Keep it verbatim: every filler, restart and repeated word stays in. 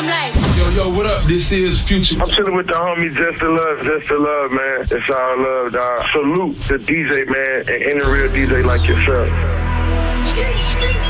I'm like, yo, yo, what up? This is Future. I'm chilling with the homie Just to Love, Just to Love, man. It's all love, dog. Salute the D J, man, and any real D J like yourself.